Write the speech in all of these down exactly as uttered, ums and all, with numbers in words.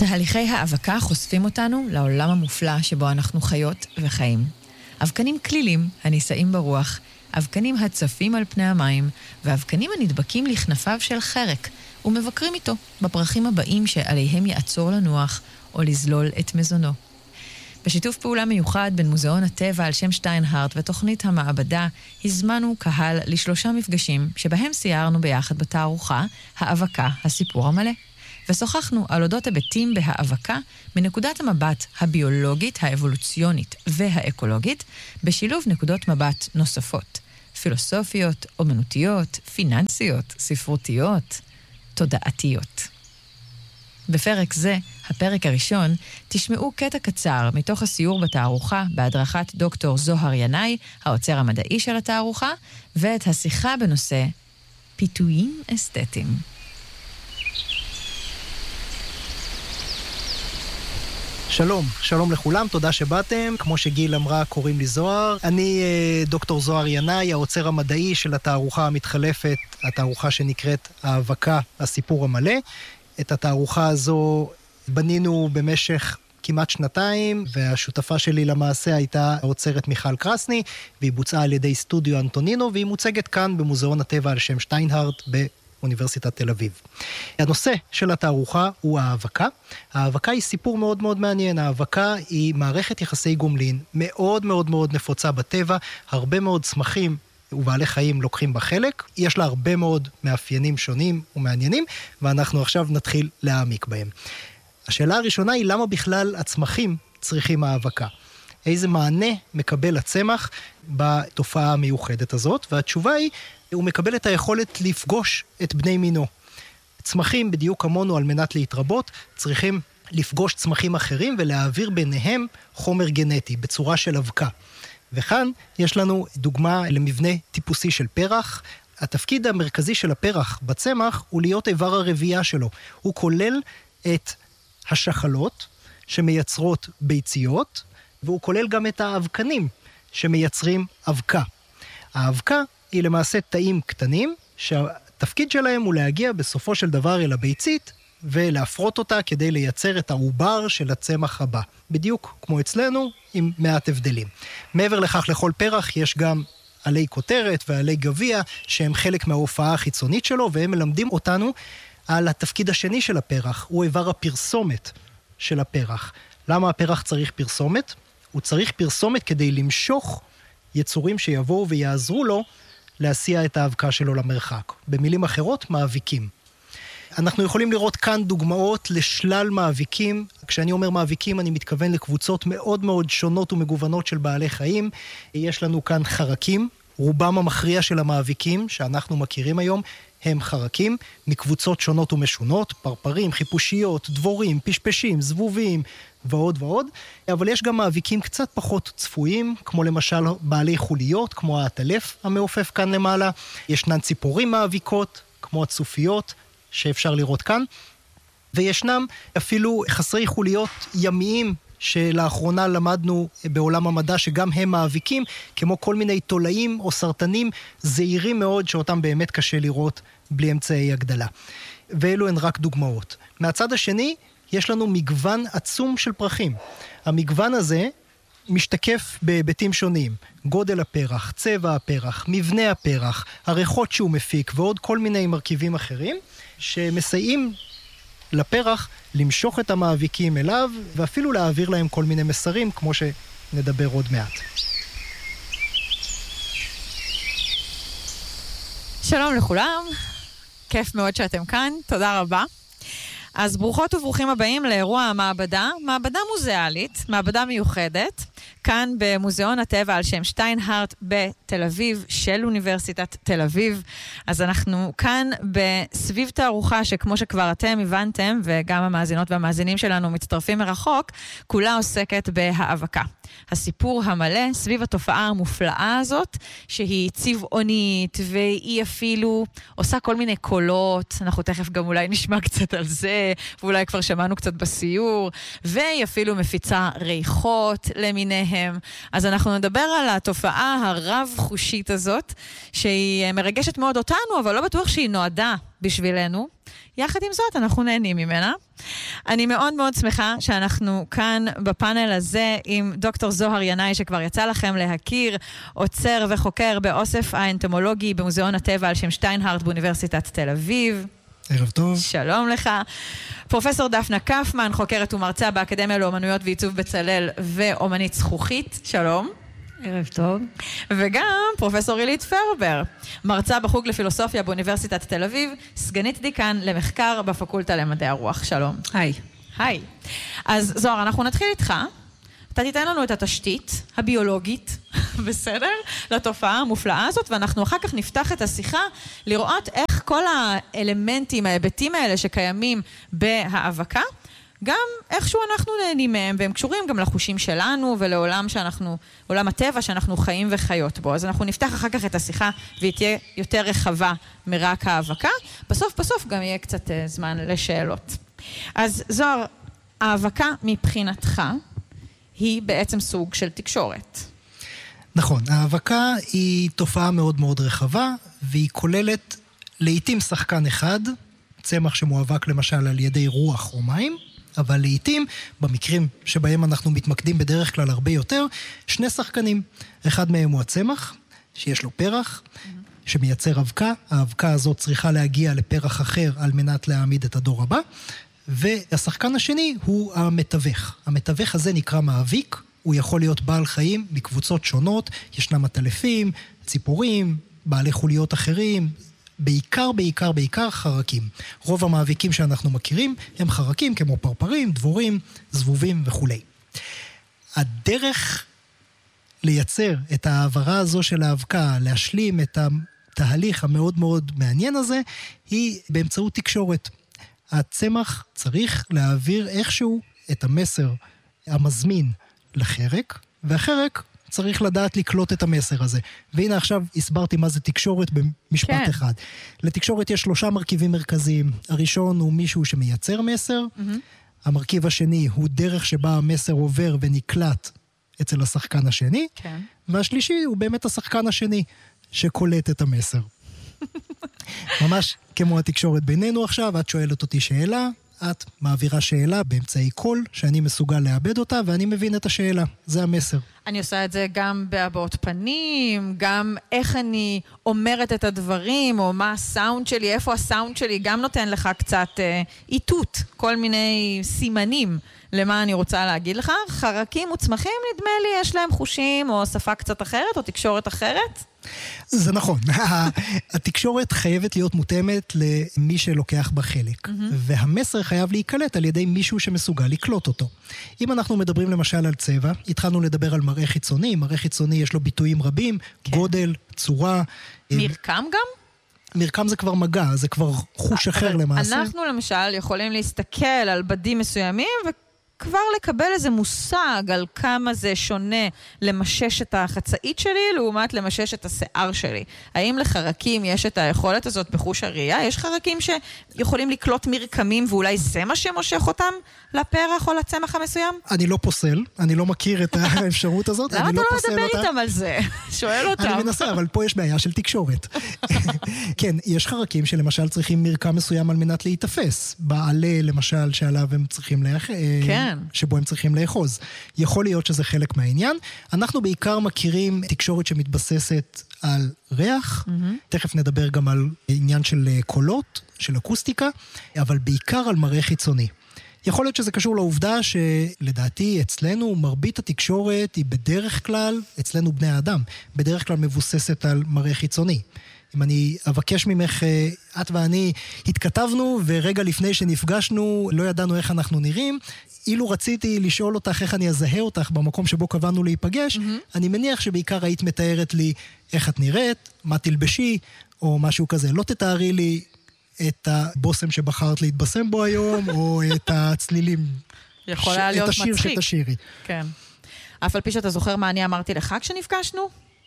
תהליכי האבקה חושפים אותנו לעולם המופלא שבו אנחנו חיות וחיים. אבקנים כלילים הנישאים ברוח, אבקנים הצפים על פני המים, ואבקנים הנדבקים לכנפיו של חרק, ומבקרים איתו בפרחים הבאים שעליהם יעצור לנוח או לזלול את מזונו. בשיתוף פעולה מיוחד בין מוזיאון הטבע על שם שטיינהארט ותוכנית המעבדה, הזמנו קהל לשלושה מפגשים שבהם סיירנו ביחד בתערוכה האבקה, הסיפור המלא. ושוחחנו על אודות היבטים בהאבקה מנקודת המבט הביולוגית, האבולוציונית והאקולוגית, בשילוב נקודות מבט נוספות, פילוסופיות, אומנותיות, פיננסיות, ספרותיות, תודעתיות. בפרק זה, הפרק הראשון, תשמעו קטע קצר מתוך הסיור בתערוכה בהדרכת דוקטור זוהר ינאי, האוצר המדעי של התערוכה, ואת השיחה בנושא פיתויים אסתטיים. שלום, שלום לכולם, תודה שבאתם. כמו שגיל אמרה, קוראים לי זוהר. אני דוקטור זוהר ינאי, האוצר המדעי של התערוכה המתחלפת, התערוכה שנקראת האבקה, הסיפור המלא. את התערוכה הזו בנינו במשך כמעט שנתיים, והשותפה שלי למעשה הייתה האוצרת מיכל קרסני, והיא בוצעה על ידי סטודיו אנטונינו, והיא מוצגת כאן במוזיאון הטבע על שם שטיינהארט באוניברסיטת תל אביב. הנושא של התערוכה הוא האבקה. האבקה היא סיפור מאוד מאוד מעניין. האבקה היא מערכת יחסי גומלין מאוד מאוד מאוד נפוצה בטבע, הרבה מאוד צמחים ובעלי חיים לוקחים בה חלק, יש לה הרבה מאוד מאפיינים שונים ומעניינים, ואנחנו עכשיו נתחיל להעמיק בהם. השאלה הראשונה היא למה בכלל הצמחים צריכים האבקה? איזה מענה מקבל הצמח בתופעה המיוחדת הזאת? והתשובה היא, הוא מקבל את היכולת לפגוש את בני מינו. צמחים בדיוק כמונו על מנת להתרבות, צריכים לפגוש צמחים אחרים ולהעביר ביניהם חומר גנטי בצורה של אבקה. וכאן יש לנו דוגמה למבנה טיפוסי של פרח. התפקיד המרכזי של הפרח בצמח הוא להיות איבר הרבייה שלו. הוא כולל את השחלות שמייצרות ביציות, והוא כולל גם את האבקנים שמייצרים אבקה. האבקה היא למעשה תאים קטנים, שהתפקיד שלהם הוא להגיע בסופו של דבר אל הביצית, ולהפרות אותה כדי לייצר את העובר של הצמח הבא. בדיוק כמו אצלנו, עם מעט הבדלים. מעבר לכך, לכל פרח יש גם עלי כותרת ועלי גביע, שהם חלק מההופעה החיצונית שלו, והם מלמדים אותנו על התפקיד השני של הפרח, הוא איבר הפרסומת של הפרח. למה הפרח צריך פרסומת? הוא צריך פרסומת כדי למשוך יצורים שיבואו ויעזרו לו להסיע את האבקה שלו למרחק. במילים אחרות, מאביקים. אנחנו יכולים לראות כאן דוגמאות לשלל מאביקים. כשאני אומר מאביקים, אני מתכוון לקבוצות מאוד מאוד שונות ומגוונות של בעלי חיים. יש לנו כאן חרקים, רובם המכריע של המאביקים שאנחנו מכירים היום, הם חרקים מקבוצות שונות ומשונות, פרפרים, חיפושיות, דבורים, פשפשים, זבובים ועוד ועוד. אבל יש גם מאביקים קצת פחות צפויים, כמו למשל בעלי חוליות, כמו העטלף המעופף כאן למעלה. ישנן ציפורים מאביקות, כמו הצופיות, שאפשר לראות כאן, וישנם אפילו חסרי חוליות ימיים שלאחרונה למדנו בעולם המדע שגם הם מאביקים, כמו כל מיני תולעים או סרטנים זהירים מאוד שאותם באמת קשה לראות בלי אמצעי הגדלה. ואלו הן רק דוגמאות. מהצד השני יש לנו מגוון עצום של פרחים. המגוון הזה משתקף בהיבטים שונים, גודל הפרח, צבע הפרח, מבנה הפרח, הריחות שהוא מפיק ועוד כל מיני מרכיבים אחרים שמסייעים לפרח למשוך את המאביקים אליו ואפילו להעביר להם כל מיני מסרים כמו שנדבר עוד מעט. שלום לכולם, כיף מאוד שאתם כאן, תודה רבה. אז ברוכות וברוכים הבאים לאירוע המעבדה, מעבדה מוזיאלית, מעבדה מיוחדת, כאן במוזיאון הטבע על שם שטיינהארט בתל אביב, של אוניברסיטת תל אביב. אז אנחנו כאן בסביב תערוכה שכמו שכבר אתם הבנתם, וגם המאזינות והמאזינים שלנו מצטרפים מרחוק, כולה עוסקת בהאבקה. הסיפור המלא סביב התופעה המופלאה הזאת, שהיא צבעונית, והיא אפילו עושה כל מיני קולות, אנחנו תכף גם אולי נשמע קצת על זה, ואולי כבר שמענו קצת בסיור, והיא אפילו מפיצה ריחות למיניהם. אז אנחנו נדבר על התופעה הרב-חושית הזאת, שהיא מרגשת מאוד אותנו, אבל לא בטוח שהיא נועדה בשבילנו. יחד עם זאת, אנחנו נהנים ממנה. אני מאוד מאוד שמחה שאנחנו כאן בפאנל הזה עם דוקטור זוהר ינאי, שכבר יצא לכם להכיר, עוצר וחוקר באוסף האנטומולוגי במוזיאון הטבע על שם שטיינהרט באוניברסיטת תל אביב. ערב טוב. שלום לך. פרופסור דפנה קפמן, חוקרת ומרצה באקדמיה לאומנויות ועיצוב בצלאל ואומנית זכוכית. שלום. ערב טוב. וגם פרופסור אילית פרבר, מרצה בחוג לפילוסופיה באוניברסיטת תל אביב, סגנית דיקן למחקר בפקולטה למדעי הרוח. שלום. היי. היי. אז זוהר, אנחנו נתחיל איתך. אתה תיתן לנו את התשתית הביולוגית, בסדר? לתופעה המופלאה הזאת, ואנחנו אחר כך נפתח את השיחה לראות איך כל האלמנטים, ההיבטים האלה שקיימים בהאבקה, גם איכשהו אנחנו נהנים מהם, והם קשורים גם לחושים שלנו ולעולם שאנחנו, עולם הטבע שאנחנו חיים וחיות בו. אז אנחנו נפתח אחר כך את השיחה והיא תהיה יותר רחבה מרק האבקה. בסוף בסוף גם יהיה קצת זמן לשאלות. אז זוהר, האבקה מבחינתך היא בעצם סוג של תקשורת. נכון, האבקה היא תופעה מאוד מאוד רחבה, והיא כוללת לעתים שחקן אחד, צמח שמואבק למשל על ידי רוח או מים, אבל לעתים, במקרים שבהם אנחנו מתמקדים בדרך כלל הרבה יותר, שני שחקנים. אחד מהם הוא הצמח, שיש לו פרח, שמייצר אבקה. האבקה הזאת צריכה להגיע לפרח אחר על מנת להעמיד את הדור הבא. והשחקן השני הוא המתווך. המתווך הזה נקרא מאביק, הוא יכול להיות בעל חיים מקבוצות שונות, ישנם עטלפים, ציפורים, בעלי חוליות אחרים, בעיקר, בעיקר, בעיקר חרקים. רוב המאביקים שאנחנו מכירים הם חרקים כמו פרפרים, דבורים, זבובים וכו'. הדרך לייצר את העברה הזו של האבקה, להשלים את התהליך המאוד מאוד מעניין הזה, היא באמצעות תקשורת. הצמח צריך להעביר איכשהו את המסר המזמין לחרק, והחרק צריך לדעת לקלוט את המסר הזה. והנה עכשיו הסברתי מה זה תקשורת במשפט כן. אחד. לתקשורת יש שלושה מרכיבים מרכזיים. הראשון הוא מישהו שמייצר מסר, mm-hmm. המרכיב השני הוא דרך שבה המסר עובר ונקלט אצל השחקן השני, כן. והשלישי הוא באמת השחקן השני שקולט את המסר. ממש כמו התקשורת בינינו עכשיו, את שואלת אותי שאלה, את מעבירה שאלה באמצעי קול, שאני מסוגל לאבד אותה, ואני מבין את השאלה. זה המסר. אני עושה את זה גם בהבעות פנים, גם איך אני אומרת את הדברים, או מה הסאונד שלי, איפה הסאונד שלי, גם נותן לך קצת אה, איתות, כל מיני סימנים למה אני רוצה להגיד לך. חרקים וצמחים, נדמה לי, יש להם חושים, או שפה קצת אחרת, או תקשורת אחרת. זה נכון. התקשורת חייבת להיות מותאמת למי שלוקח בה חלק. והמסר חייב להיקלט על ידי מישהו שמסוגל לקלוט אותו. אם אנחנו מדברים למשל על צבע, התחלנו לדבר על מראה חיצוני. מראה חיצוני יש לו ביטויים רבים, גודל, צורה. מרקם גם? מרקם זה כבר מגע, זה כבר חוש אחר למעשה. אנחנו למשל יכולים להסתכל על בדים מסוימים ו... כבר לקבל איזה מושג על כמה זה שונה למשש את החצאית שלי, לעומת למשש את השיער שלי. האם לחרקים יש את היכולת הזאת בחוש הראייה? יש חרקים שיכולים לקלוט מרקמים, ואולי זה מה שמושך אותם לפרח או לצמח המסוים? אני לא פוסל, אני לא מכיר את האפשרות הזאת. למה אתה לא מדבר איתם על זה? שואל אותם. אני מנסה, אבל פה יש בעיה של תקשורת. כן, יש חרקים שלמשל צריכים מרקם מסוים על מנת להתאפס. בעלה, למשל, שעליו הם צריכים לאח... כן. שבו הם צריכים לאחוז. יכול להיות שזה חלק מהעניין. אנחנו בעיקר מכירים תקשורת שמתבססת על ריח, mm-hmm. תכף נדבר גם על עניין של קולות, של אקוסטיקה, אבל בעיקר על מראה חיצוני. יכול להיות שזה קשור לעובדה שלדעתי אצלנו מרבית התקשורת היא בדרך כלל, אצלנו בני האדם, בדרך כלל מבוססת על מראה חיצוני. אם אני אבקש ממך, את ואני התכתבנו, ורגע לפני שנפגשנו, לא ידענו איך אנחנו נראים. אילו רציתי לשאול אותך איך אני אזהה אותך במקום שבו קבענו להיפגש, mm-hmm. אני מניח שבעיקר היית מתארת לי איך את נראית, מה תלבשי, או משהו כזה. לא תתארי לי את הבוסם שבחרת להתבשם בו היום, או את הצלילים. יכולה להיות מצחיק. את השיר שתשירי. כן. אף על פי שאתה זוכר מה אני אמרתי לך כשנפגשנו?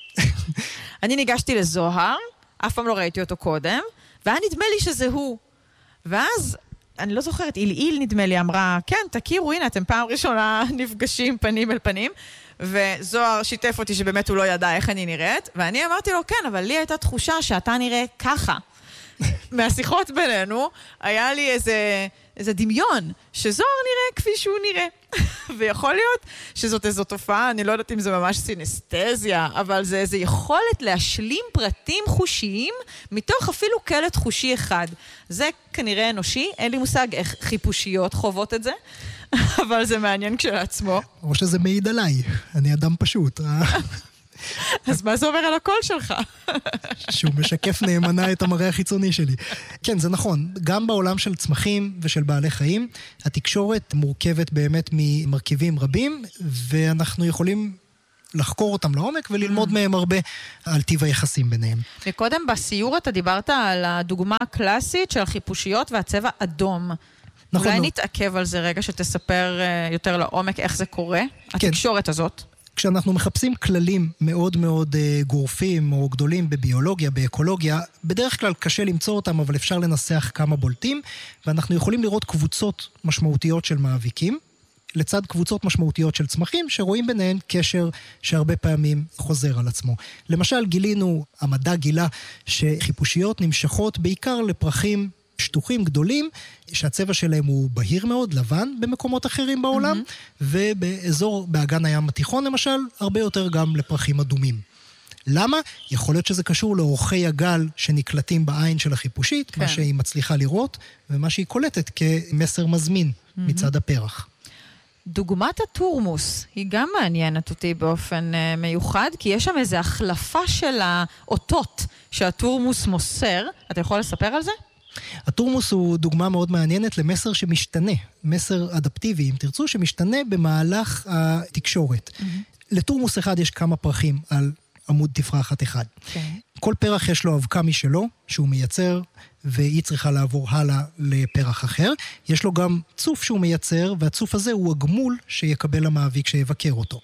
אני ניגשתי לזוהר, אף פעם לא ראיתי אותו קודם, והיה נדמה לי שזה הוא. ואז, אני לא זוכרת, איל-איל נדמה לי אמרה, כן, תכירו, הנה, אתם פעם ראשונה נפגשים פנים אל פנים, וזוהר שיתף אותי שבאמת הוא לא ידע איך אני נראית, ואני אמרתי לו, כן, אבל לי הייתה תחושה שאתה נראה ככה. מהשיחות בינינו, היה לי איזה, איזה דמיון, שזוהר נראה כפי שהוא נראה. ויכול להיות שזאת איזו תופעה, אני לא יודעת אם זה ממש סינסטזיה, אבל זה איזו יכולת להשלים פרטים חושיים, מתוך אפילו קלט חושי אחד. זה כנראה אנושי, אין לי מושג איך חיפושיות חוות את זה, אבל זה מעניין כשלעצמו. או שזה מעיד עליי, אני אדם פשוט. אז מה זה אומר על הקול שלך? שהוא משקף נאמנה את המראה החיצוני שלי. כן, זה נכון. גם בעולם של צמחים ושל בעלי חיים, התקשורת מורכבת באמת ממרכיבים רבים, ואנחנו יכולים לחקור אותם לעומק וללמוד מהם הרבה על טיב היחסים ביניהם. וקודם בסיור אתה דיברת על הדוגמה הקלאסית של החיפושיות והצבע אדום. נכון. אולי נתעכב על זה רגע שתספר יותר לעומק איך זה קורה, התקשורת הזאת. כשאנחנו מחפשים כללים מאוד מאוד גורפים או גדולים בביולוגיה, באקולוגיה, בדרך כלל קשה למצוא אותם, אבל אפשר לנסח כמה בולטים, ואנחנו יכולים לראות קבוצות משמעותיות של מאביקים, לצד קבוצות משמעותיות של צמחים, שרואים ביניהן קשר שהרבה פעמים חוזר על עצמו. למשל, גילינו, המדע גילה, שחיפושיות נמשכות בעיקר לפרחים שטוחים גדולים, שהצבע שלהם הוא בהיר מאוד, לבן, במקומות אחרים בעולם, mm-hmm. ובאזור, באגן הים התיכון למשל, הרבה יותר גם לפרחים אדומים. למה? יכול להיות שזה קשור לאורכי הגל שנקלטים בעין של החיפושית, כן. מה שהיא מצליחה לראות, ומה שהיא קולטת כמסר מזמין mm-hmm. מצד הפרח. דוגמת הטורמוס היא גם מעניינת אותי באופן uh, מיוחד, כי יש שם איזו החלפה של האותות שהטורמוס מוסר. אתה יכול לספר על זה? הטורמוס הוא דוגמה מאוד מעניינת למסר שמשתנה, מסר אדפטיבי, אם תרצו, שמשתנה במהלך התקשורת. Mm-hmm. לטורמוס אחד יש כמה פרחים על עמוד תפרחת אחד. Okay. כל פרח יש לו אבקה משלו, שהוא מייצר, והיא צריכה לעבור הלאה לפרח אחר. יש לו גם צוף שהוא מייצר, והצוף הזה הוא הגמול שיקבל המאביק שיבקר אותו.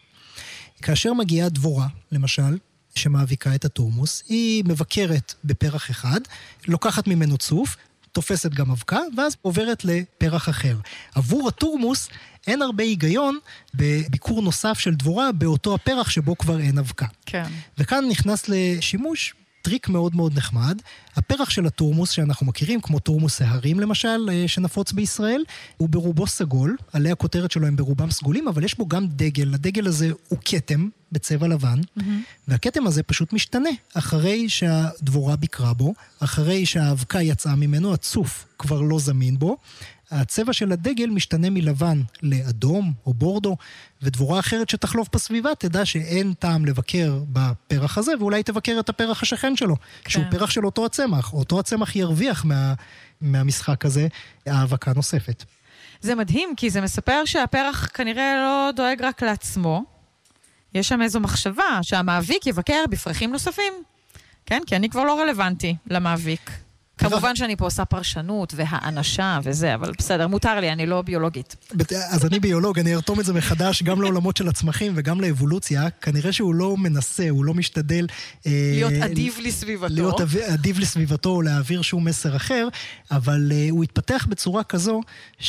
כאשר מגיעה דבורה, למשל, שמאביקה את הטורמוס, היא מבקרת בפרח אחד, לוקחת ממנו צוף, תופסת גם אבקה, ואז עוברת לפרח אחר. עבור הטורמוס אין הרבה היגיון בביקור נוסף של דבורה באותו הפרח שבו כבר אין אבקה. כן. וכאן נכנס לשימוש טריק מאוד מאוד נחמד. הפרח של הטורמוס שאנחנו מכירים, כמו טורמוס ההרים למשל, שנפוץ בישראל, הוא ברובו סגול, עלי הכותרת שלו הם ברובם סגולים, אבל יש בו גם דגל. הדגל הזה הוא כתם בצבע לבן, mm-hmm. והכתם הזה פשוט משתנה. אחרי שהדבורה ביקרה בו, אחרי שהאבקה יצאה ממנו, הצוף כבר לא זמין בו, הצבע של הדגל משתנה מלבן לאדום או בורדו, ודבורה אחרת שתחלוף בסביבה תדע שאין טעם לבקר בפרח הזה, ואולי תבקר את הפרח השכן שלו, כן. שהוא פרח של אותו הצמח. אותו הצמח ירוויח מה, מהמשחק הזה האבקה נוספת. זה מדהים, כי זה מספר שהפרח כנראה לא דואג רק לעצמו. יש שם איזו מחשבה שהמאביק יבקר בפרחים נוספים. כן, כי אני כבר לא רלוונטי למאביק. כמובן שאני פה עושה פרשנות והאנשה וזה, אבל בסדר, מותר לי, אני לא ביולוגית. אז אני ביולוג, אני ארתום את זה מחדש גם לעולמות של הצמחים וגם לאבולוציה. כנראה שהוא לא מנסה, הוא לא משתדל להיות עדיב לסביבתו. להיות עדיב לסביבתו או להעביר שום מסר אחר, אבל הוא התפתח בצורה כזו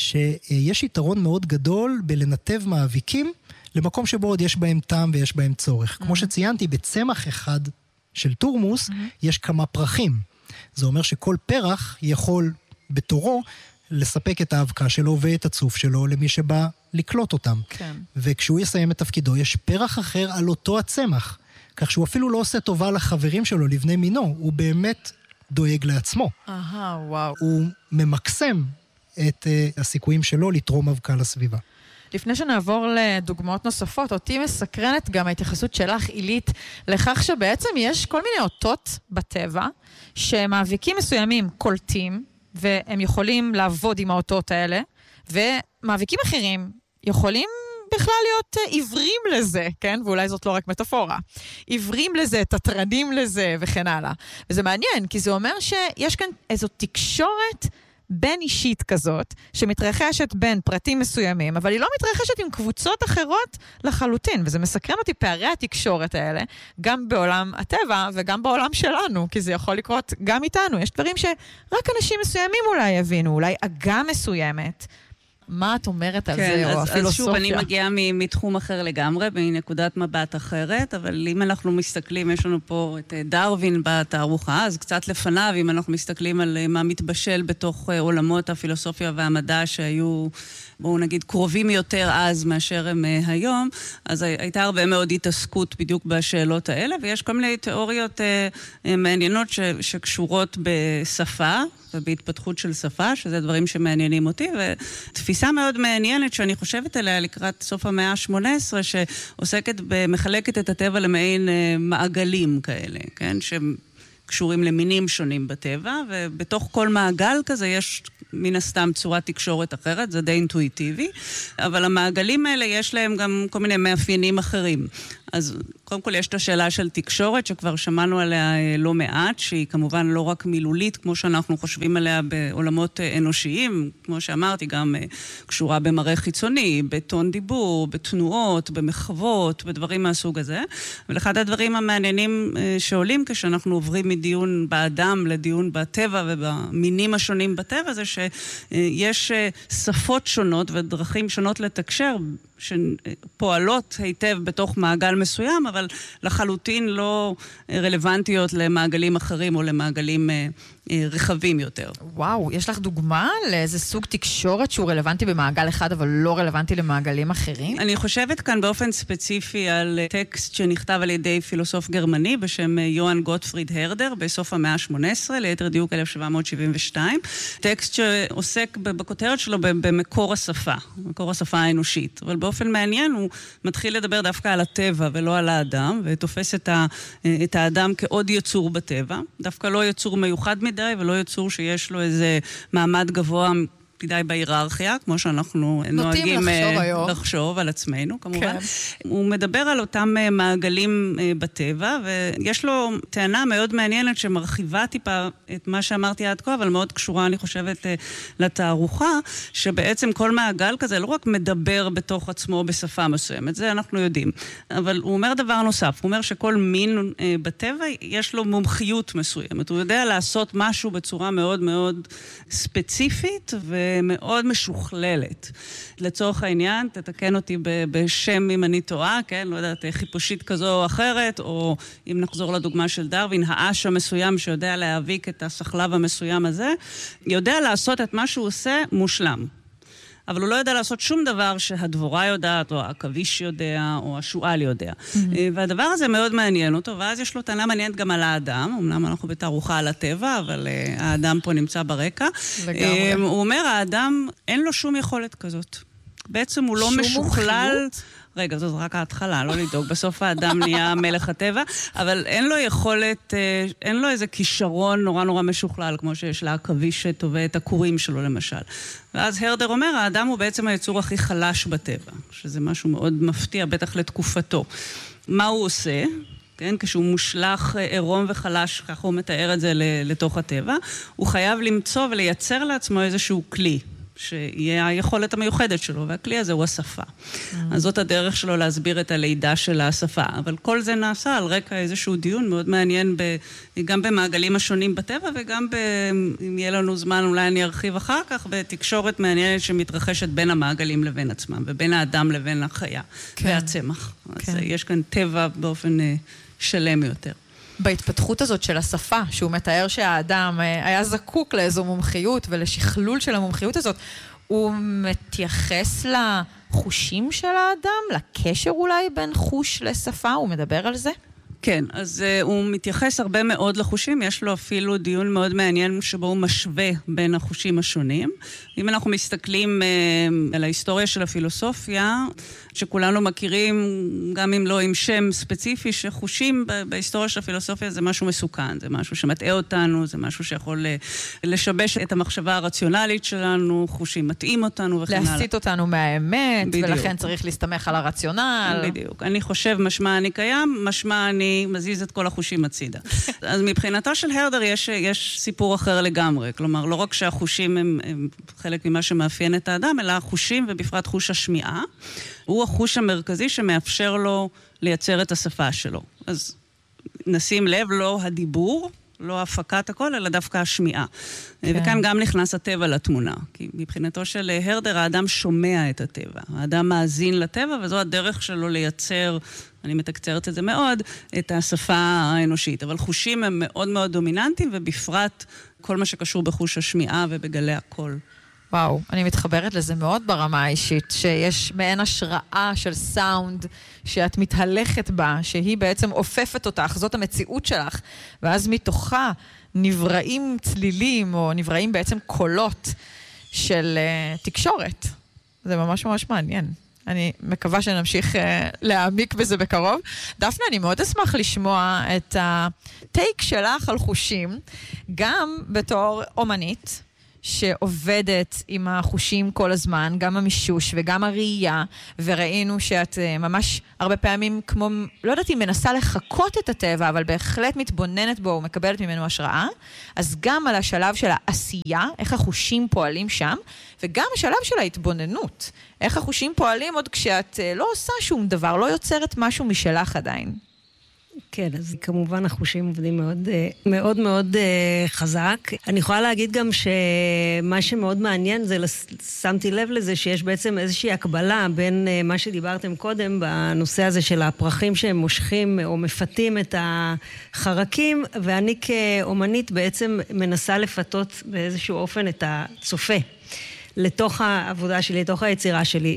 שיש יתרון מאוד גדול בלנתב מאביקים למקום שבו עוד יש בהם טעם ויש בהם צורך. כמו שציינתי, בצמח אחד של טורמוס יש כמה פרחים. זה אומר שכל פרח יכול בתורו לספק את האבקה שלו ואת הצוף שלו למי שבא לקלוט אותם. כן. וכשהוא יסיים את תפקידו, יש פרח אחר על אותו הצמח. כך שהוא אפילו לא עושה טובה לחברים שלו, לבני מינו, הוא באמת דואג לעצמו. אהה, וואו. הוא ממקסם את uh, הסיכויים שלו לתרום אבקה לסביבה. לפני שנעבור לדוגמאות נוספות, אותי מסקרנת גם ההתייחסות שלך, עילית, לכך שבעצם יש כל מיני אותות בטבע, שמאביקים מסוימים קולטים, והם יכולים לעבוד עם האותות האלה, ומאביקים אחרים יכולים בכלל להיות עיוורים לזה, כן? ואולי זאת לא רק מטאפורה. עיוורים לזה, תטרנים לזה, וכן הלאה. וזה מעניין, כי זה אומר שיש כאן איזו תקשורת בין אישית כזאת, שמתרחשת בין פרטים מסוימים, אבל היא לא מתרחשת עם קבוצות אחרות לחלוטין, וזה מסקרן אותי פערי התקשורת האלה, גם בעולם הטבע וגם בעולם שלנו, כי זה יכול לקרות גם איתנו. יש דברים שרק אנשים מסוימים אולי יבינו, אולי אגה מסוימת מה את אומרת על כן, זה, אז, או הפילוסופיה? אז שוב, אני מגיעה מתחום אחר לגמרי, מנקודת מבט אחרת, אבל אם אנחנו מסתכלים, יש לנו פה את דרווין בתערוכה, אז קצת לפניו, אם אנחנו מסתכלים על מה מתבשל בתוך עולמות הפילוסופיה והמדע שהיו, בואו נגיד, קרובים יותר אז מאשר הם היום, אז הייתה הרבה מאוד התעסקות בדיוק בשאלות האלה, ויש כל מיני תיאוריות מעניינות ש, שקשורות בשפה, ובהתפתחות של שפה, שזה דברים שמעניינים אותי, ותפיסה מאוד מעניינת שאני חושבת עליה לקראת סוף המאה ה-שמונה עשרה, שעוסקת במחלקת את הטבע למעין מעגלים כאלה, כן? שהם קשורים למינים שונים בטבע, ובתוך כל מעגל כזה יש מן הסתם צורת תקשורת אחרת, זה די אינטואיטיבי, אבל המעגלים האלה יש להם גם כל מיני מאפיינים אחרים. אז קודם כל יש את השאלה של תקשורת, שכבר שמענו עליה לא מעט, שהיא כמובן לא רק מילולית, כמו שאנחנו חושבים עליה בעולמות אנושיים, כמו שאמרתי, גם קשורה במראה חיצוני, בטון דיבור, בתנועות, במחוות, בדברים מהסוג הזה. ולאחד הדברים המעניינים שעולים כשאנחנו עוברים מדיון באדם לדיון בטבע ובמינים השונים בטבע, זה שיש שפות שונות ודרכים שונות לתקשר, שפועלות היטב בתוך מעגל מסוים, אבל לחלוטין לא רלוונטיות למעגלים אחרים או למעגלים רחבים יותר. וואו, יש לך דוגמה לאיזה סוג תקשורת שהוא רלוונטי במעגל אחד, אבל לא רלוונטי למעגלים אחרים? אני חושבת כאן באופן ספציפי על טקסט שנכתב על ידי פילוסוף גרמני בשם יוהאן גוטפריד הרדר, בסוף המאה ה-שמונה עשרה, ליתר דיוק אלף שבע מאות שבעים ושתיים. טקסט שעוסק בכותרת שלו במקור השפה, מקור השפה האנושית. אבל באופן מעניין הוא מתחיל לדבר דווקא על הטבע ולא על האדם, ותופס את, ה, את האדם כעוד יצור בטבע. דווקא לא יצור מיוחד מדי, ולא יצור שיש לו איזה מעמד גבוה מדי בהיררכיה, כמו שאנחנו נוהגים לחשוב, לחשוב על עצמנו, כמובן. כן. הוא מדבר על אותם מעגלים בטבע, ויש לו טענה מאוד מעניינת שמרחיבה טיפה את מה שאמרתי עד כה, אבל מאוד קשורה, אני חושבת, לתערוכה, שבעצם כל מעגל כזה לא רק מדבר בתוך עצמו בשפה מסוימת, זה אנחנו יודעים. אבל הוא אומר דבר נוסף, הוא אומר שכל מין בטבע יש לו מומחיות מסוימת. הוא יודע לעשות משהו בצורה מאוד מאוד ספציפית, ו מאוד משוכללת. לצורך העניין, תתקן אותי בשם אם אני טועה, כן? לא יודעת, חיפושית כזו או אחרת, או אם נחזור לדוגמה של דרווין, האש המסוים שיודע להאביק את הסחלב המסוים הזה, יודע לעשות את מה שהוא עושה מושלם. אבל הוא לא יודע לעשות שום דבר שהדבורה יודעת, או הכביש יודע, או השואל יודע. Mm-hmm. והדבר הזה מאוד מעניין אותו, ואז יש לו טענה מעניינת גם על האדם, אמנם אנחנו בתערוכה על הטבע, אבל uh, האדם פה נמצא ברקע. לגמרי. הוא אומר, האדם אין לו שום יכולת כזאת. בעצם הוא לא משוכלל... מומחיות? רגע, זאת רק ההתחלה, לא לדאוג. בסוף האדם נהיה מלך הטבע, אבל אין לו יכולת, אין לו איזה כישרון נורא נורא משוכלל, כמו שיש לה הכבישת ואת הכורים שלו למשל. ואז הרדר אומר, האדם הוא בעצם היצור הכי חלש בטבע, שזה משהו מאוד מפתיע, בטח לתקופתו. מה הוא עושה? כן, כשהוא מושלח עירום וחלש, ככה הוא מתאר את זה לתוך הטבע, הוא חייב למצוא ולייצר לעצמו איזשהו כלי. שיהיה היכולת המיוחדת שלו, והכלי הזה הוא השפה. Mm. אז זאת הדרך שלו להסביר את הלידה של השפה. אבל כל זה נעשה על רקע איזשהו דיון מאוד מעניין, ב, גם במעגלים השונים בטבע, וגם ב, אם יהיה לנו זמן, אולי אני ארחיב אחר כך, בתקשורת מעניינת שמתרחשת בין המעגלים לבין עצמם, ובין האדם לבין החיה, כן. והצמח. כן. אז יש כאן טבע באופן שלם יותר. בהתפתחות הזאת של השפה, שהוא מתאר שהאדם היה זקוק לאיזו מומחיות ולשכלול של המומחיות הזאת, הוא מתייחס לחושים של האדם, לקשר אולי בין חוש לשפה, הוא מדבר על זה? כן, אז uh, הוא מתייחס הרבה מאוד לחושים, יש לו אפילו דיון מאוד מעניין שבו הוא משווה בין החושים השונים. אם אנחנו מסתכלים uh, על ההיסטוריה של הפילוסופיה, שכולנו מכירים, גם אם לא עם שם ספציפי, שחושים בהיסטוריה של הפילוסופיה זה משהו מסוכן, זה משהו שמטעה אותנו, זה משהו שיכול לשבש את המחשבה הרציונלית שלנו, חושים מתאים אותנו וכן הלאה. להסיט אותנו מהאמת, בדיוק. ולכן צריך להסתמך על הרציונל. בדיוק. אני חושב משמע אני קיים, משמע אני מזיז את כל החושים הצידה. אז מבחינתו של הרדר יש, יש סיפור אחר לגמרי, כלומר, לא רק שהחושים הם, הם חלק ממה שמאפיין את האדם, אלא החושים ובפרט חוש השמיעה, הוא החוש המרכזי שמאפשר לו לייצר את השפה שלו. אז נשים לב, לא הדיבור, לא הפקת הכל, אלא דווקא השמיעה. כן. וכאן גם נכנס הטבע לתמונה. כי מבחינתו של הרדר, האדם שומע את הטבע. האדם מאזין לטבע, וזו הדרך שלו לייצר, אני מתקצרת את זה מאוד, את השפה האנושית. אבל חושים הם מאוד מאוד דומיננטיים, ובפרט כל מה שקשור בחוש השמיעה ובגלי הקול. וואו, אני מתחברת לזה מאוד ברמה האישית, שיש מעין השראה של סאונד שאת מתהלכת בה, שהיא בעצם אופפת אותך, זאת המציאות שלך, ואז מתוכה נבראים צלילים, או נבראים בעצם קולות של uh, תקשורת. זה ממש ממש מעניין. אני מקווה שנמשיך uh, להעמיק בזה בקרוב. דפנה, אני מאוד אשמח לשמוע את הטייק שלך על חושים, גם בתור אומנית, שעובדת עם החושים כל הזמן, גם המישוש וגם הראייה, וראינו שאת ממש הרבה פעמים כמו, לא יודעת אם מנסה לחכות את הטבע, אבל בהחלט מתבוננת בו ומקבלת ממנו השראה, אז גם על השלב של העשייה, איך החושים פועלים שם, וגם השלב של ההתבוננות, איך החושים פועלים עוד כשאת לא עושה שום דבר, לא יוצרת משהו משלך עדיין. כן, אז כמובן החושים עובדים מאוד מאוד מאוד חזק. אני יכולה להגיד גם שמה שמאוד מעניין זה, שמתי לב לזה שיש בעצם איזושהי הקבלה בין מה שדיברתם קודם בנושא הזה של הפרחים שהם מושכים או מפתים את החרקים, ואני כאומנית בעצם מנסה לפתות באיזשהו אופן את הצופה. לתוך העבודה שלי, לתוך היצירה שלי,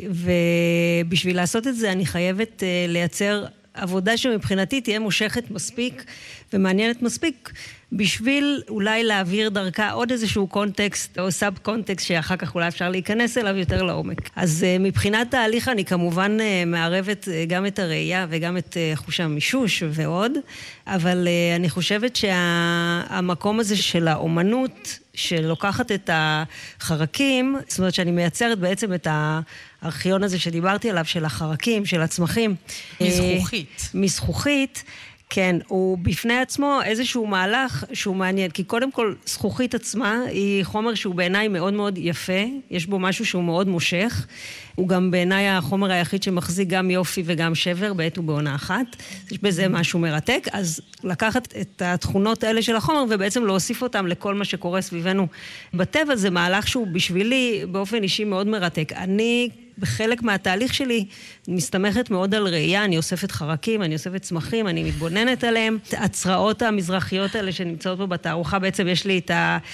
ובשביל לעשות את זה אני חייבת לייצר עבודה שמבחינתי תהיה מושכת מספיק ומעניינת מספיק בשביל אולי להעביר דרכה עוד איזשהו קונטקסט או סאב קונטקסט שאחר כך אולי אפשר להיכנס אליו יותר לעומק. אז מבחינת תהליך אני כמובן מערבת גם את הראייה וגם את חוש המישוש ועוד, אבל אני חושבת שהמקום הזה של האומנות שלוקחת את החרקים, זאת אומרת שאני מייצרת בעצם את הארכיון הזה שדיברתי עליו, של החרקים, של הצמחים. מזכוכית. מזכוכית, כן, הוא בפני עצמו איזשהו מהלך שהוא מעניין, כי קודם כל זכוכית עצמה היא חומר שהוא בעיניי מאוד מאוד יפה, יש בו משהו שהוא מאוד מושך, הוא גם בעיניי החומר היחיד שמחזיק גם יופי וגם שבר בעת ובעונה אחת, יש בזה משהו מרתק, אז לקחת את התכונות האלה של החומר ובעצם להוסיף אותם לכל מה שקורה סביבנו בטבע, זה מהלך שהוא בשבילי באופן אישי מאוד מרתק. אני בחלק מהתהליך שלי מסתמכת מאוד על ראייה, אני אוספת חרקים, אני אוספת צמחים, אני מתבוננת עליהם. הצרעות המזרחיות האלה שנמצאות פה בתערוכה, בעצם יש לי את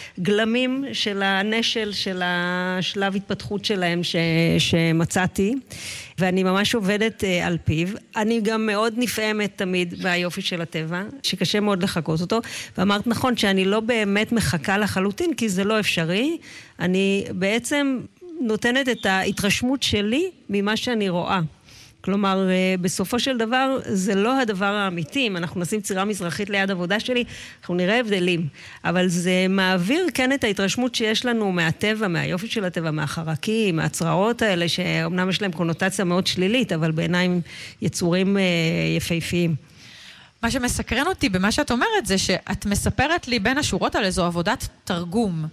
הגלמים של הנשל, של השלב התפתחות שלהם ש... שמצאתי, ואני ממש עובדת על פיו. אני גם מאוד נפעמת תמיד ביופי של הטבע, שקשה מאוד לחכות אותו, ואמרת נכון שאני לא באמת מחכה לחלוטין, כי זה לא אפשרי. אני בעצם נותנת את ההתרשמות שלי ממה שאני רואה. כלומר, בסופו של דבר, זה לא הדבר האמיתי. אם אנחנו נשים צירה מזרחית ליד עבודה שלי, אנחנו נראה הבדלים. אבל זה מעביר כן את ההתרשמות שיש לנו מהטבע, מהיופי של הטבע, מהחרקים, מהצרעות האלה, שאומנם יש להם קונוטציה מאוד שלילית, אבל בעיניים יצורים יפהפיים. מה שמסקרן אותי במה שאת אומרת, זה שאת מספרת לי בין השורות על איזו עבודת תרגום.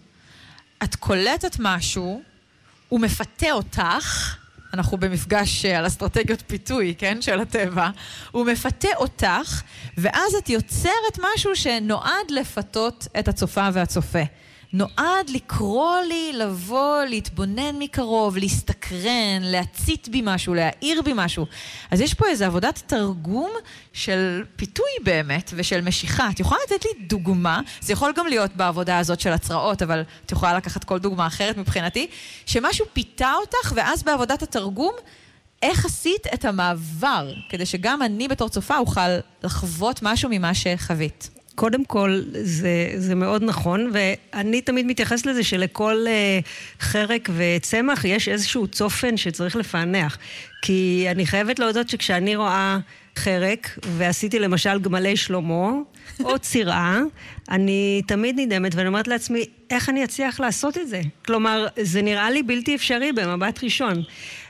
את קולטת משהו, הוא מפתה אותך, אנחנו במפגש על אסטרטגיות פיתוי, כן, של הטבע, הוא מפתה אותך, ואז את יוצרת משהו שנועד לפתות את הצופה והצופה. נועד לקרוא לי, לבוא, להתבונן מקרוב, להסתקרן, להצית בי משהו, להעיר בי משהו. אז יש פה איזו עבודת תרגום של פיתוי באמת ושל משיכה. את יכולה לתת לי דוגמה, זה יכול גם להיות בעבודה הזאת של הצרעות, אבל את יכולה לקחת כל דוגמה אחרת מבחינתי, שמשהו פיתה אותך, ואז בעבודת התרגום, איך עשית את המעבר, כדי שגם אני בתור צופה אוכל לחוות משהו ממה שחווית. קודם כל, זה, זה מאוד נכון, ואני תמיד מתייחס לזה שלכל uh, חרק וצמח יש איזשהו צופן שצריך לפענח. כי אני חייבת להודות שכשאני רואה חרק, ועשיתי למשל גמלי שלמה, או צירה, אני תמיד נדמת, ואני אומרת לעצמי, איך אני אצליח לעשות את זה? כלומר, זה נראה לי בלתי אפשרי במבט ראשון.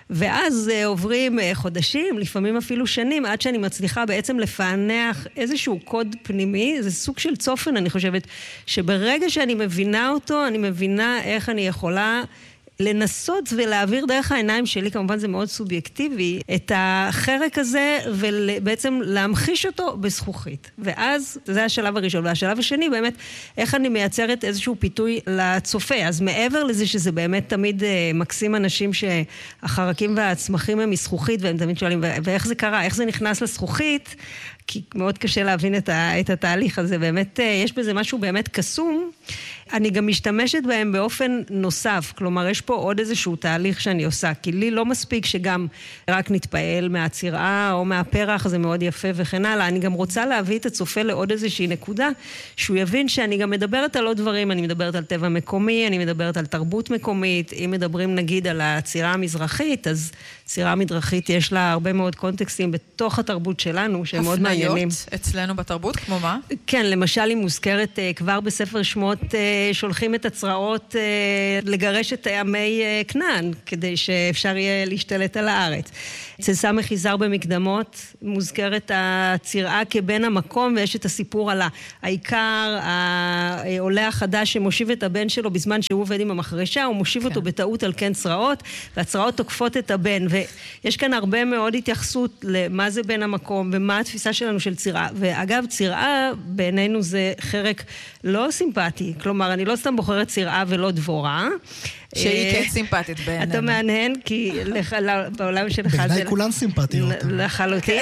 ואז עוברים חודשים, לפעמים אפילו שנים, עד שאני מצליחה בעצם לפענח איזשהו קוד פנימי, זה סוג של צופן, אני חושבת, שברגע שאני מבינה אותו, אני מבינה איך אני יכולה לנסות ולהעביר דרך העיניים שלי, כמובן זה מאוד סובייקטיבי, את החרק הזה ובעצם להמחיש אותו בזכוכית. ואז זה השלב הראשון. והשלב השני באמת, איך אני מייצרת איזשהו פיתוי לצופה. אז מעבר לזה שזה באמת תמיד מקסים אנשים שהחרקים והצמחים הם מזכוכית, והם תמיד שואלים, ואיך זה קרה? איך זה נכנס לזכוכית? כי מאוד קשה להבין את, ה, את התהליך הזה. באמת, יש בזה משהו באמת קסום. אני גם משתמשת בהם באופן נוסף. כלומר, יש פה עוד איזשהו תהליך שאני עושה. כי לי לא מספיק שגם רק נתפעל מהצירה או מהפרח, זה מאוד יפה וכן הלאה. אני גם רוצה להביא את הצופה לעוד איזושהי נקודה, שהוא יבין שאני גם מדברת על עוד דברים. אני מדברת על טבע מקומי, אני מדברת על תרבות מקומית. אם מדברים נגיד על הצירה המזרחית, אז צירה המזרחית יש לה הרבה מאוד קונטקסטים בתוך התרבות שלנו, שהם מאוד מעניינים. הפניות אצלנו בתרבות, כמו מה? כן, למשל היא מוזכרת כבר בספר שמות, שולחים את הצרעות לגרש את עמי כנען, כדי שאפשר יהיה להשתלט על הארץ. אצל סמך יזהר במקדמות מוזכרת הצירה כבן המקום, ויש את הסיפור על העיקר, העולה החדש שמושיב את הבן שלו בזמן שהוא עובד עם המחרשה, הוא מושיב כן. אותו בטעות על כן צרעות, והצרעות תוקפות את הבן, ויש כאן הרבה מאוד התייחסות למה זה בן המקום, ומה התפיסה שלנו של צירה. ואגב, צירה בעינינו זה חרק לא סימפטי, כלומר, אני לא סתם בוחרת צירה ולא דבורה. שהיא כן סימפטית בעינינו. אתה מעניין, כי בעולם שלך זה... בעיניי כולן סימפטיות. לחלוטין.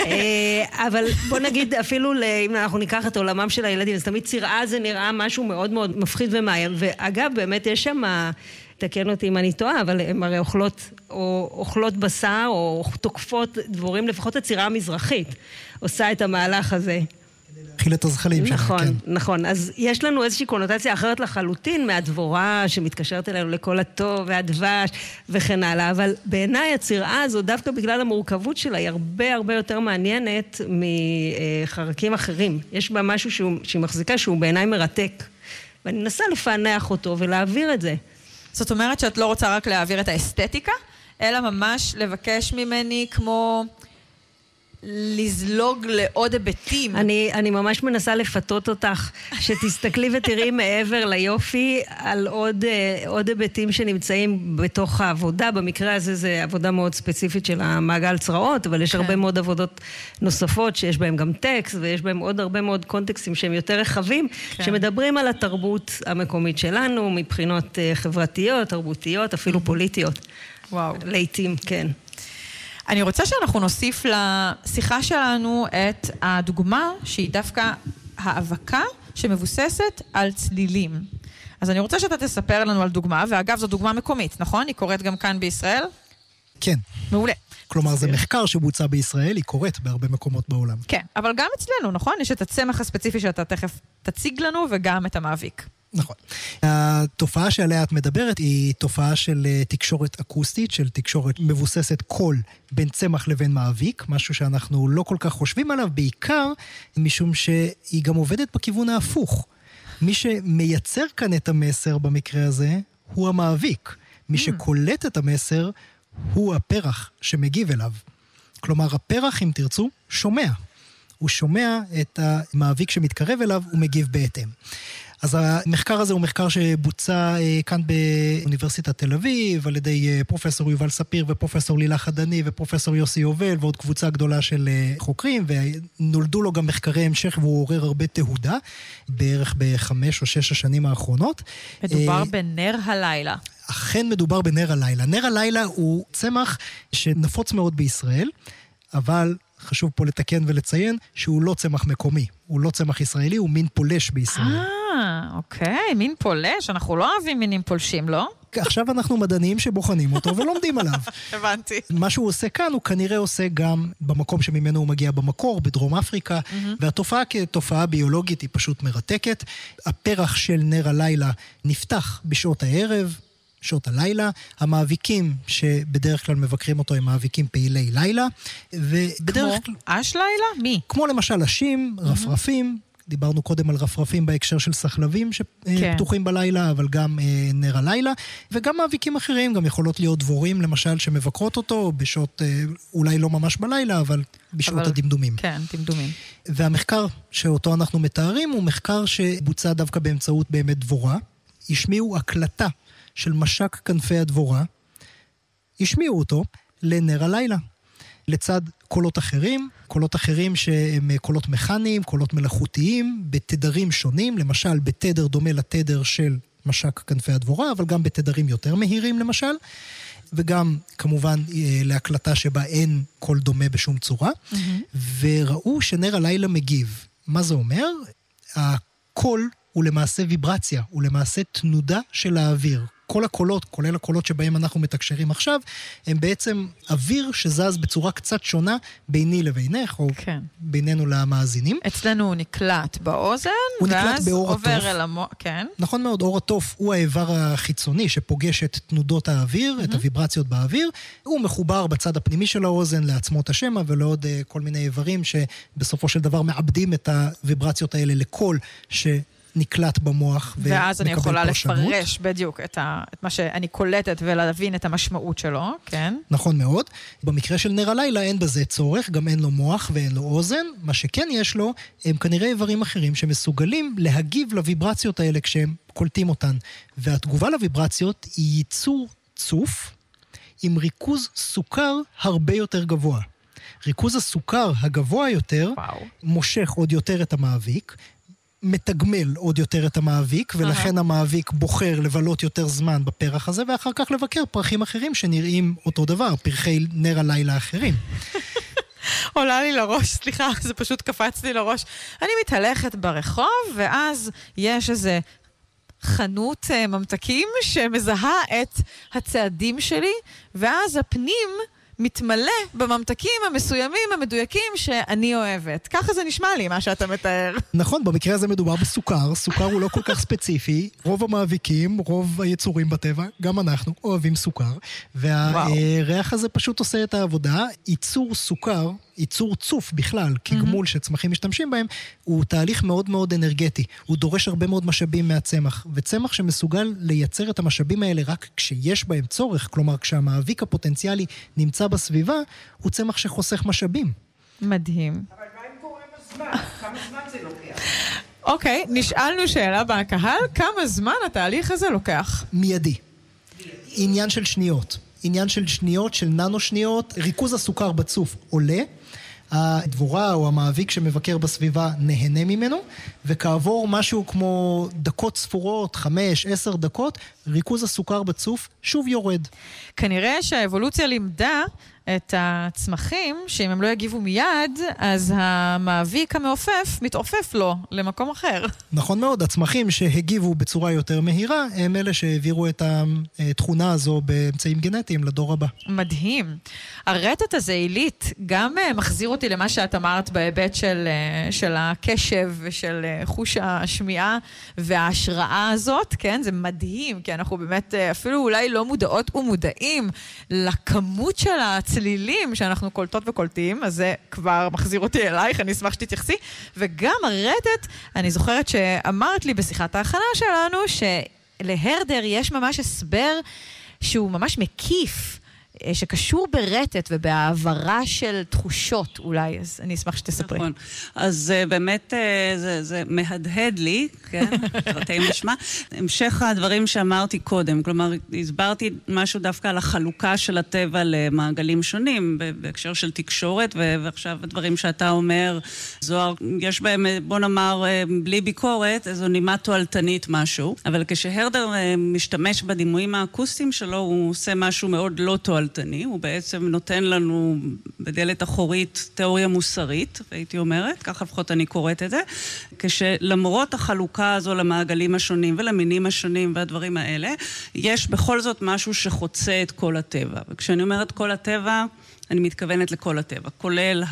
אבל בוא נגיד, אפילו אם אנחנו ניקח את עולמם של הילדים, אז תמיד צירה זה נראה משהו מאוד מאוד מפחיד ומאיים. ואגב, באמת יש שם... תקן אותי אם אני טועה, אבל הן הרי אוכלות, או אוכלות בשר, או תוקפות דבורים, לפחות הצירה המזרחית עושה את המהלך הזה. אכיל את הזחלים שלהם, נכון, כן. נכון. אז יש לנו איזושהי קונוטציה אחרת לחלוטין מהדבורה שמתקשרת אלינו לכל הטוב והדבש וכן הלאה, אבל בעיניי הצירה הזו, דווקא בגלל המורכבות שלה, היא הרבה הרבה יותר מעניינת מחרקים אחרים. יש בה משהו שהוא, שהיא מחזיקה שהוא בעיניי מרתק, ואני מנסה לפענח אותו ולהעביר את זה. זאת אומרת שאת לא רוצה רק להעביר את האסתטיקה, אלא ממש לבקש ממני כמו לזלוג לעוד היבטים. אני, אני ממש מנסה לפתות אותך, שתסתכלי ותראי מעבר ליופי על עוד, עוד היבטים שנמצאים בתוך העבודה. במקרה הזה זה עבודה מאוד ספציפית של המעגל צרעות, אבל יש כן. הרבה מאוד עבודות נוספות שיש בהם גם טקסט, ויש בהם עוד הרבה מאוד קונטקסטים שהם יותר רחבים, כן. שמדברים על התרבות המקומית שלנו, מבחינות חברתיות, תרבותיות, אפילו mm-hmm. פוליטיות. וואו. לעתים, כן. אני רוצה שאנחנו נוסיף לשיחה שלנו את הדוגמה שהיא דווקא האבקה שמבוססת על צלילים. אז אני רוצה שאתה תספר לנו על דוגמה, ואגב זו דוגמה מקומית, נכון? היא קורית גם כאן בישראל? כן. מעולה. כלומר, זה מחקר שבוצע בישראל, היא קורית בהרבה מקומות בעולם. כן, אבל גם אצלנו, נכון? יש את הצמח הספציפי שאתה תכף תציג לנו, וגם את המאביק. נכון. התופעה שעליה את מדברת היא תופעה של תקשורת אקוסטית, של תקשורת מבוססת קול בין צמח לבין מאביק, משהו שאנחנו לא כל כך חושבים עליו, בעיקר משום שהיא גם עובדת בכיוון ההפוך. מי שמייצר כאן את המסר במקרה הזה הוא המאביק. מי שקולט את המסר הוא הפרח שמגיב אליו. כלומר, הפרח, אם תרצו, שומע. הוא שומע את המאביק שמתקרב אליו, הוא מגיב בהתאם. אז המחקר הזה הוא מחקר שבוצע כאן באוניברסיטת תל אביב, על ידי פרופסור יובל ספיר ופרופסור לילה חדני ופרופסור יוסי יובל, ועוד קבוצה גדולה של חוקרים, ונולדו לו גם מחקרי המשך, והוא עורר הרבה תהודה, בערך בחמש או שש השנים האחרונות. מדובר בנר הלילה. אכן מדובר בנר הלילה. נר הלילה הוא צמח שנפוץ מאוד בישראל, אבל חשוב פה לתקן ולציין שהוא לא צמח מקומי, הוא לא צמח ישראלי, הוא מין פולש בישראל. אה, אוקיי, מין פולש, אנחנו לא אוהבים מינים פולשים, לא? עכשיו אנחנו מדענים שבוחנים אותו ולומדים עליו. הבנתי. מה שהוא עושה כאן, הוא כנראה עושה גם במקום שממנו הוא מגיע במקור, בדרום אפריקה, והתופעה כתופעה ביולוגית היא פשוט מרתקת. הפרח של נר הלילה נפתח בשעות הערב, שעות הלילה, המאביקים שבדרך כלל מבקרים אותו הם מאביקים פעילי לילה, ובדרך כמו אש לילה? מי? כמו למשל אשים, רפרפים, דיברנו קודם על רפרפים בהקשר של סחלבים שפתוחים בלילה, אבל גם נר הלילה, וגם מאביקים אחרים, גם יכולות להיות דבורים למשל שמבקרות אותו בשעות, אולי לא ממש בלילה, אבל בשעות הדמדומים. כן, דמדומים. והמחקר שאותו אנחנו מתארים הוא מחקר שבוצע דווקא באמצעות באמת דבורה, השמיעו הקלטה של משק כנפי הדבורה, השמיעו אותו לנר הלילה. לצד קולות אחרים, קולות אחרים שהם קולות מכניים, קולות מלאכותיים, בתדרים שונים, למשל בתדר דומה לתדר של משק כנפי הדבורה, אבל גם בתדרים יותר מהירים למשל, וגם כמובן להקלטה שבה אין קול דומה בשום צורה, mm-hmm. וראו שנר הלילה מגיב. מה זה אומר? הקול הוא למעשה ויברציה, הוא למעשה תנודה של האוויר. כל הקולות, כולל הקולות שבהם אנחנו מתקשרים עכשיו, הם בעצם אוויר שזז בצורה קצת שונה ביני לבינך, או כן. בינינו למאזינים. אצלנו הוא נקלט באוזן, ואז עובר אל המוח, כן. נכון מאוד, אור התוף הוא האיבר החיצוני שפוגש את תנודות האוויר, mm-hmm. את הוויברציות באוויר, הוא מחובר בצד הפנימי של האוזן לעצמות השמע, ולעוד uh, כל מיני איברים שבסופו של דבר מאבדים את הוויברציות האלה לקול ש... נקלט במוח ומקבל פרשנות. ואז אני יכולה לפרש בדיוק את, ה, את מה שאני קולטת ולהבין את המשמעות שלו, כן? נכון מאוד. במקרה של נר הלילה אין בזה צורך, גם אין לו מוח ואין לו אוזן. מה שכן יש לו, הם כנראה איברים אחרים שמסוגלים להגיב לוויברציות האלה כשהם קולטים אותן. והתגובה לוויברציות היא ייצור צוף עם ריכוז סוכר הרבה יותר גבוה. ריכוז הסוכר הגבוה יותר וואו. מושך עוד יותר את המאביק, מתגמל עוד יותר את המאביק, ולכן המאביק בוחר לבלות יותר זמן בפרח הזה, ואחר כך לבקר פרחים אחרים שנראים אותו דבר, פרחי נר הלילה אחרים. עולה לי לראש, סליחה, זה פשוט קפץ לי לראש. אני מתהלכת ברחוב, ואז יש איזה חנות ממתקים שמזהה את הצעדים שלי, ואז הפנים מתמלא בממתקים המסוימים המדויקים שאני אוהבת. ככה זה נשמע לי, מה שאתה מתאר. נכון, במקרה הזה מדובר בסוכר. סוכר הוא לא כל כך ספציפי. רוב המאביקים, רוב היצורים בטבע, גם אנחנו אוהבים סוכר. והריח הזה פשוט עושה את העבודה. ייצור סוכר, ייצור צוף בכלל, כגמול שצמחים משתמשים בהם, הוא תהליך מאוד מאוד אנרגטי. הוא דורש הרבה מאוד משאבים מהצמח. וצמח שמסוגל לייצר את המשאבים האלה רק כשיש בהם צורך, כלומר כשהמאביק הפוטנציאלי נמצא בסביבה, הוא צמח שחוסך משאבים. מדהים. אבל מה אם קורה בזמן? כמה זמן זה לוקח? אוקיי, נשאלנו שאלה בקהל, כמה זמן התהליך הזה לוקח? מיידי. עניין של שניות. עניין של שניות, של ננו שניות, ריכוז הסוכר בצוף עולה, הדבורה או המאביק שמבקר בסביבה נהנה ממנו, וכעבור משהו כמו דקות ספורות, חמש, עשר דקות, ריכוז הסוכר בצוף שוב יורד. כנראה שהאבולוציה לימדה את הצמחים, שאם הם לא יגיבו מיד, אז המאביק המעופף מתעופף לו למקום אחר. נכון מאוד, הצמחים שהגיבו בצורה יותר מהירה, הם אלה שהעבירו את התכונה הזו באמצעים גנטיים לדור הבא. מדהים. הרטט הזה, עילית, גם מחזיר אותי למה שאת אמרת בהיבט של, של הקשב ושל חוש השמיעה וההשראה הזאת, כן? זה מדהים, כי אנחנו באמת אפילו אולי לא מודעות ומודעים לכמות של הצלילים שאנחנו קולטות וקולטים, אז זה כבר מחזיר אותי אלייך, אני אשמח שתתייחסי. וגם הרטט, אני זוכרת שאמרת לי בשיחת ההכנה שלנו, שלהרדר יש ממש הסבר שהוא ממש מקיף, שקשור ברטט ובהעברה של תחושות אולי, אז אני אשמח שתספרי. נכון, אז באמת זה, זה מהדהד לי, כן, פרטי משמע, המשך הדברים שאמרתי קודם, כלומר, הסברתי משהו דווקא על החלוקה של הטבע למעגלים שונים, בהקשר של תקשורת, ועכשיו הדברים שאתה אומר, זוהר, יש בהם, בוא נאמר, בלי ביקורת, איזו נימה תועלתנית משהו, אבל כשהרדר משתמש בדימויים האקוסטיים שלו, הוא עושה משהו מאוד לא תועלתני, הוא בעצם נותן לנו בדלת אחורית תיאוריה מוסרית, הייתי אומרת, ככה לפחות אני קוראת את זה, כשלמרות החלוקה הזו למעגלים השונים ולמינים השונים והדברים האלה, יש בכל זאת משהו שחוצה את כל הטבע. וכשאני אומרת כל הטבע, אני מתכוונת לכל הטבע, כולל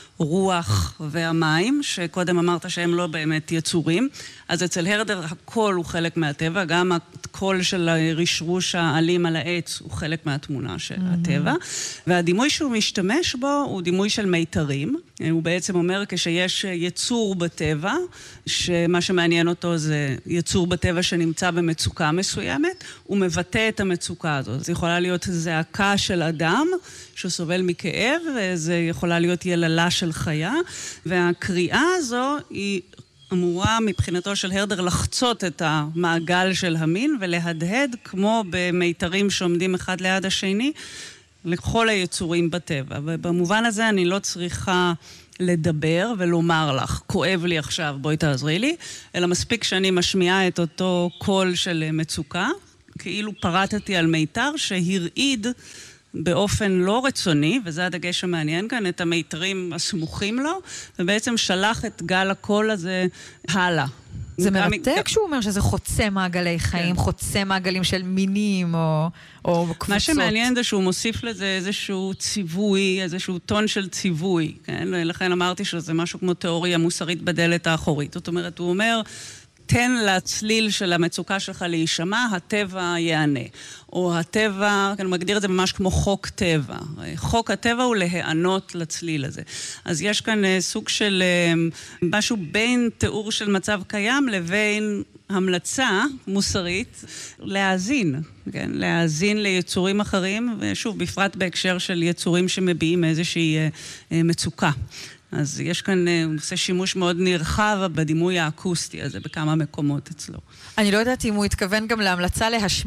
הרוח והמים, שקודם אמרת שהם לא באמת יצורים, אז אצל הרדר הכל הוא חלק מהטבע, גם הקול של הרשרוש העלים על העץ הוא חלק מהתמונה של הטבע, והדימוי שהוא משתמש בו הוא דימוי של מיתרים, הוא בעצם אומר כשיש יצור בטבע, שמה שמעניין אותו זה יצור בטבע שנמצא במצוקה מסוימת, הוא מבטא את המצוקה הזאת. זה יכולה להיות זעקה של אדם שסובל מכאב, וזה יכולה להיות יללה של חיה, והקריאה הזו היא אמורה מבחינתו של הרדר לחצות את המעגל של המין ולהדהד כמו במיתרים שעומדים אחד ליד השני לכל היצורים בטבע. ובמובן הזה אני לא צריכה לדבר ולומר לך, כואב לי עכשיו, בואי תעזרי לי, אלא מספיק שאני משמיעה את אותו קול של מצוקה, כאילו פרטתי על מיתר שהרעיד באופן לא רצוני, וזה הדגש המעניין כאן, את המיתרים הסמוכים לו, ובעצם שלח את גל הקול הזה הלאה. זה מרתק שהוא אומר שזה חוצה מעגלי חיים, כן. חוצה מעגלים של מינים או, או קבוצות. מה שמעניין זה שהוא מוסיף לזה איזשהו ציווי, איזשהו טון של ציווי, כן? לכן אמרתי שזה משהו כמו תיאוריה מוסרית בדלת האחורית. זאת אומרת, הוא אומר, תן לצליל של המצוקה שלך להישמע, הטבע יענה. או הטבע, אני מגדיר את זה ממש כמו חוק טבע. חוק הטבע הוא להיענות לצליל הזה. אז יש כאן סוג של משהו בין תיאור של מצב קיים לבין המלצה מוסרית להאזין, כן? להאזין ליצורים אחרים, ושוב, בפרט בהקשר של יצורים שמביעים איזושהי מצוקה. אז יש כאן, הוא עושה שימוש מאוד נרחב בדימוי האקוסטי הזה בכמה מקומות אצלו. אני לא יודעת אם הוא התכוון גם להמלצה להשמיע